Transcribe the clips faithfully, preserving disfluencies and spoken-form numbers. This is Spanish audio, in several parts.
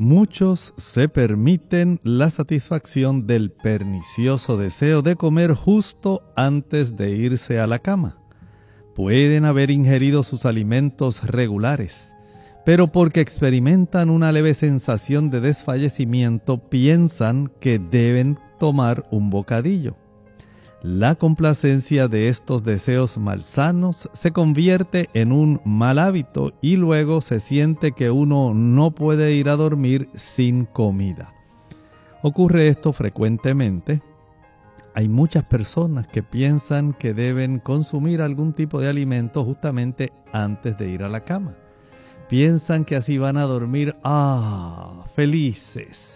Muchos se permiten la satisfacción del pernicioso deseo de comer justo antes de irse a la cama. Pueden haber ingerido sus alimentos regulares, pero porque experimentan una leve sensación de desfallecimiento, piensan que deben tomar un bocadillo. La complacencia de estos deseos malsanos se convierte en un mal hábito y luego se siente que uno no puede ir a dormir sin comida. Ocurre esto frecuentemente. Hay muchas personas que piensan que deben consumir algún tipo de alimento justamente antes de ir a la cama. Piensan que así van a dormir, ah, felices,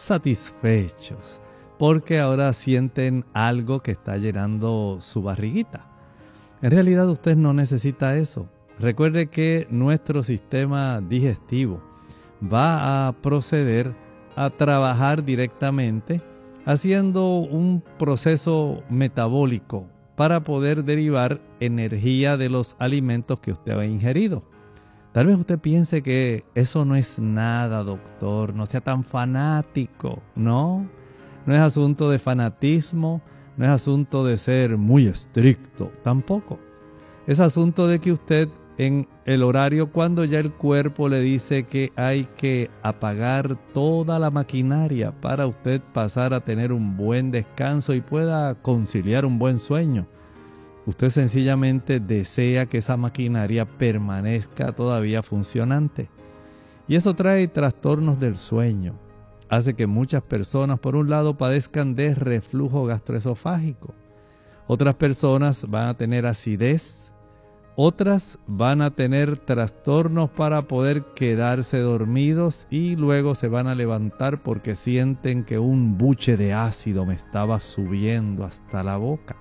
satisfechos, porque ahora sienten algo que está llenando su barriguita. En realidad usted no necesita eso. Recuerde que nuestro sistema digestivo va a proceder a trabajar directamente haciendo un proceso metabólico para poder derivar energía de los alimentos que usted ha ingerido. Tal vez usted piense que eso no es nada, doctor, no sea tan fanático. No, no es asunto de fanatismo, no es asunto de ser muy estricto, tampoco. Es asunto de que usted en el horario, cuando ya el cuerpo le dice que hay que apagar toda la maquinaria para usted pasar a tener un buen descanso y pueda conciliar un buen sueño, usted sencillamente desea que esa maquinaria permanezca todavía funcionante. Y eso trae trastornos del sueño. Hace que muchas personas, por un lado, padezcan de reflujo gastroesofágico. Otras personas van a tener acidez. Otras van a tener trastornos para poder quedarse dormidos y luego se van a levantar porque sienten que un buche de ácido me estaba subiendo hasta la boca.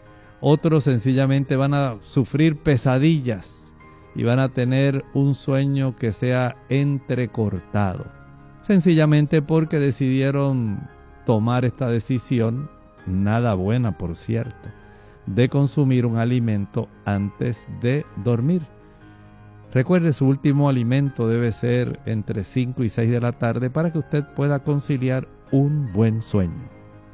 Otros sencillamente van a sufrir pesadillas y van a tener un sueño que sea entrecortado. Sencillamente porque decidieron tomar esta decisión, nada buena por cierto, de consumir un alimento antes de dormir. Recuerde, su último alimento debe ser entre cinco y seis de la tarde para que usted pueda conciliar un buen sueño.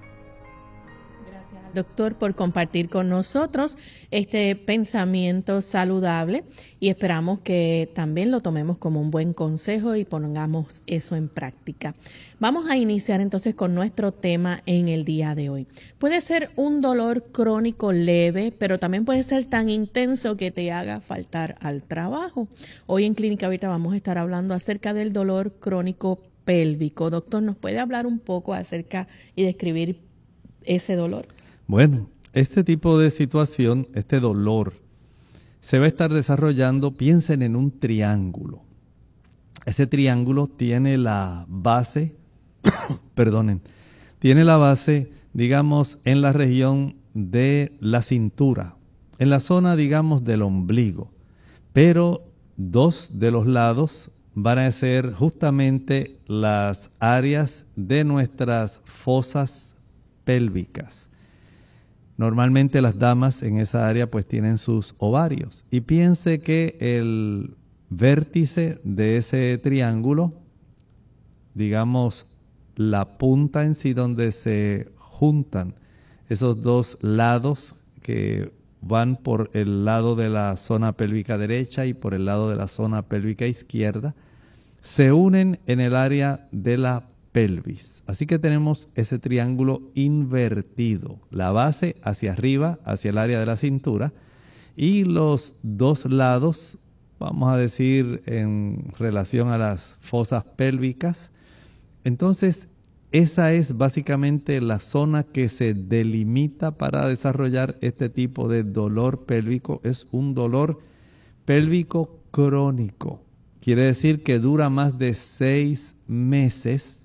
Doctor, por compartir con nosotros este pensamiento saludable y esperamos que también lo tomemos como un buen consejo y pongamos eso en práctica. Vamos a iniciar entonces con nuestro tema en el día de hoy. Puede ser un dolor crónico leve, pero también puede ser tan intenso que te haga faltar al trabajo. Hoy en Clínica Abierta vamos a estar hablando acerca del dolor crónico pélvico. Doctor, ¿nos puede hablar un poco acerca y describir ese dolor? Bueno, este tipo de situación, este dolor, se va a estar desarrollando, piensen en un triángulo. Ese triángulo tiene la base, perdonen, tiene la base, digamos, en la región de la cintura, en la zona, digamos, del ombligo. Pero dos de los lados van a ser justamente las áreas de nuestras fosas pélvicas. Normalmente las damas en esa área pues tienen sus ovarios. Y piense que el vértice de ese triángulo, digamos la punta en sí donde se juntan esos dos lados que van por el lado de la zona pélvica derecha y por el lado de la zona pélvica izquierda, se unen en el área de la pelvis. Así que tenemos ese triángulo invertido, la base hacia arriba, hacia el área de la cintura, y los dos lados, vamos a decir, en relación a las fosas pélvicas. Entonces, esa es básicamente la zona que se delimita para desarrollar este tipo de dolor pélvico. Es un dolor pélvico crónico. Quiere decir que dura más de seis meses